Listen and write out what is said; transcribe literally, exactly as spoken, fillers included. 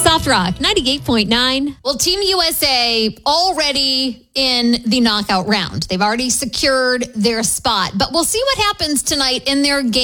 Soft Rock, ninety-eight point nine. Well, Team U S A already in the knockout round. They've already secured their spot. But we'll see what happens tonight in their game.